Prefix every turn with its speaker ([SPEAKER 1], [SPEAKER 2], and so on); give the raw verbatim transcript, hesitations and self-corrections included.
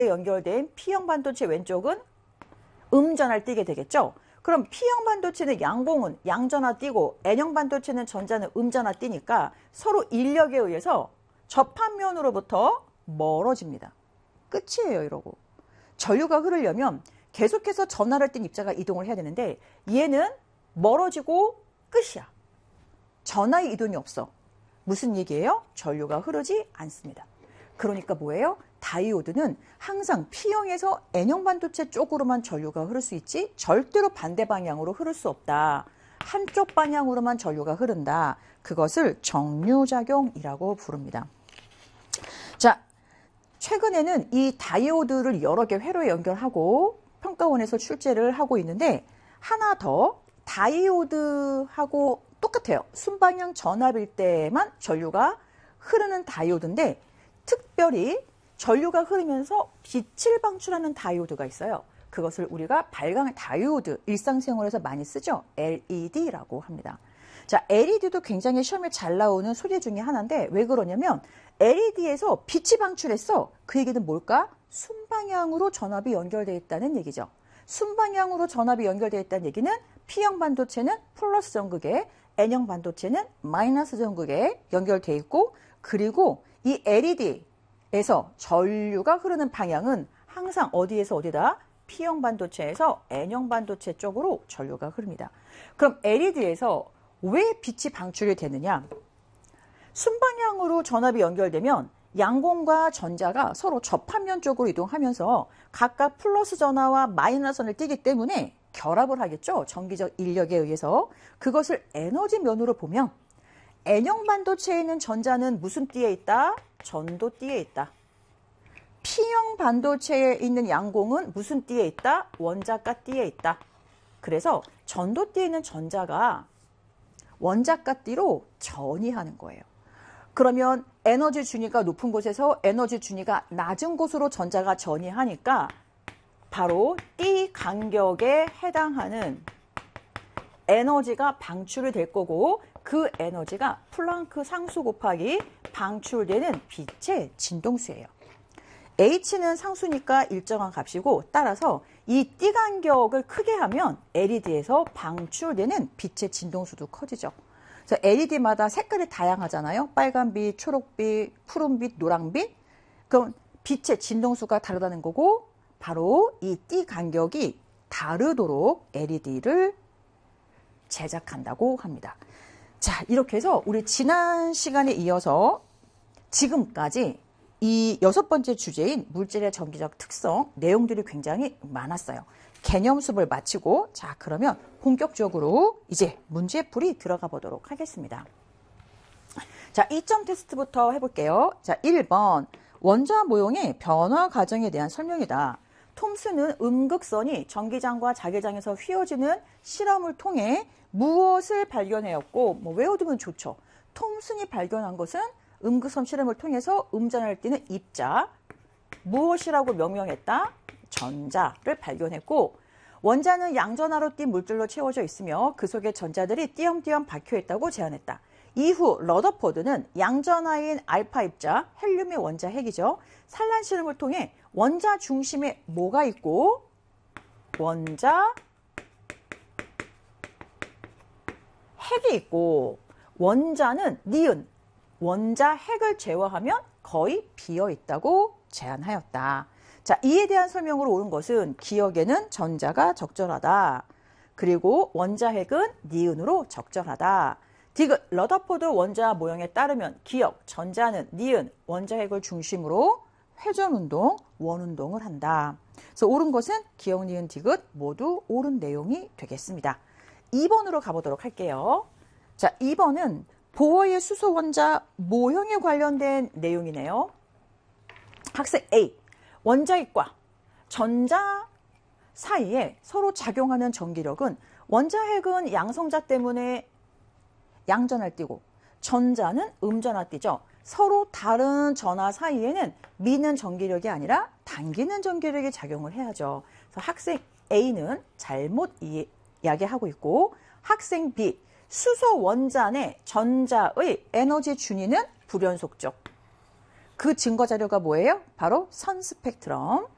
[SPEAKER 1] 연결된 P형 반도체 왼쪽은 음전화를 띠게 되겠죠. 그럼 P형 반도체는 양공은 양전화 띠고 N형 반도체는 전자는 음전화 띠니까 서로 인력에 의해서 접합면으로부터 멀어집니다. 끝이에요, 이러고. 전류가 흐르려면 계속해서 전하를 띤 입자가 이동을 해야 되는데 얘는 멀어지고 끝이야. 전하의 이동이 없어. 무슨 얘기예요? 전류가 흐르지 않습니다. 그러니까 뭐예요? 다이오드는 항상 P형에서 N형 반도체 쪽으로만 전류가 흐를 수 있지 절대로 반대 방향으로 흐를 수 없다. 한쪽 방향으로만 전류가 흐른다. 그것을 정류작용이라고 부릅니다. 자, 최근에는 이 다이오드를 여러 개 회로에 연결하고 평가원에서 출제를 하고 있는데 하나 더 다이오드하고 똑같아요. 순방향 전압일 때만 전류가 흐르는 다이오드인데 특별히 전류가 흐르면서 빛을 방출하는 다이오드가 있어요. 그것을 우리가 발광 다이오드, 일상생활에서 많이 쓰죠. 엘이디라고 합니다. 자, 엘이디도 굉장히 시험에 잘 나오는 소재 중에 하나인데 왜 그러냐면 엘이디에서 빛이 방출했어. 그 얘기는 뭘까? 순방향으로 전압이 연결되어 있다는 얘기죠. 순방향으로 전압이 연결되어 있다는 얘기는 P형 반도체는 플러스 전극에 N형 반도체는 마이너스 전극에 연결되어 있고 그리고 이 엘이디에서 전류가 흐르는 방향은 항상 어디에서 어디다? P형 반도체에서 N형 반도체 쪽으로 전류가 흐릅니다. 그럼 엘이디에서 왜 빛이 방출이 되느냐? 순방향으로 전압이 연결되면 양공과 전자가 서로 접합면 쪽으로 이동하면서 각각 플러스 전하와 마이너스 전을 띠기 때문에 결합을 하겠죠. 전기적 인력에 의해서. 그것을 에너지 면으로 보면 N형 반도체에 있는 전자는 무슨 띠에 있다? 전도띠에 있다. P형 반도체에 있는 양공은 무슨 띠에 있다? 원자가 띠에 있다. 그래서 전도띠에 있는 전자가 원자가 띠로 전이하는 거예요. 그러면 에너지 준위가 높은 곳에서 에너지 준위가 낮은 곳으로 전자가 전이하니까 바로 띠 간격에 해당하는 에너지가 방출이 될 거고 그 에너지가 플랑크 상수 곱하기 방출되는 빛의 진동수예요. H는 상수니까 일정한 값이고 따라서 이 띠 간격을 크게 하면 엘이디에서 방출되는 빛의 진동수도 커지죠. 그래서 엘이디마다 색깔이 다양하잖아요. 빨간빛, 초록빛, 푸른빛, 노랑빛. 그럼 빛의 진동수가 다르다는 거고 바로 이 띠 간격이 다르도록 엘이디를 제작한다고 합니다. 자, 이렇게 해서 우리 지난 시간에 이어서 지금까지 이 여섯 번째 주제인 물질의 전기적 특성 내용들이 굉장히 많았어요. 개념 수업을 마치고 자 그러면 본격적으로 이제 문제풀이 들어가 보도록 하겠습니다. 자, 이 점 테스트부터 해볼게요. 자, 일 번 원자 모형의 변화 과정에 대한 설명이다. 톰슨은 음극선이 전기장과 자개장에서 휘어지는 실험을 통해 무엇을 발견하였고 뭐 외워두면 좋죠. 톰슨이 발견한 것은 음극선 실험을 통해서 음전하를 띠는 입자, 무엇이라고 명명했다? 전자를 발견했고 원자는 양전하로 띈 물질로 채워져 있으며 그 속에 전자들이 띄엄띄엄 박혀있다고 제안했다. 이후 러더포드는 양전하인 알파 입자, 헬륨의 원자 핵이죠. 산란 실험을 통해 원자 중심에 뭐가 있고 원자 핵이 있고 원자는 니은, 원자 핵을 제외하면 거의 비어있다고 제안하였다. 자, 이에 대한 설명으로 옳은 것은 기억에는 전자가 적절하다. 그리고 원자 핵은 니은으로 적절하다. 디귿, 러더포드 원자 모형에 따르면 기억, 전자는 니은, 원자 핵을 중심으로 회전운동, 원운동을 한다. 그래서 옳은 것은 기억, 니은, 디귿 모두 옳은 내용이 되겠습니다. 이 번으로 가보도록 할게요. 자, 이 번은 보어의 수소 원자 모형에 관련된 내용이네요. 학생 A, 원자핵과 전자 사이에 서로 작용하는 전기력은 원자핵은 양성자 때문에 양전하를 띠고 전자는 음전하 띠죠. 서로 다른 전하 사이에는 미는 전기력이 아니라 당기는 전기력이 작용을 해야죠. 그래서 학생 A는 잘못 이야기하고 있고 학생 B, 수소 원자 내 전자의 에너지 준위는 불연속적. 그 증거 자료가 뭐예요? 바로 선 스펙트럼.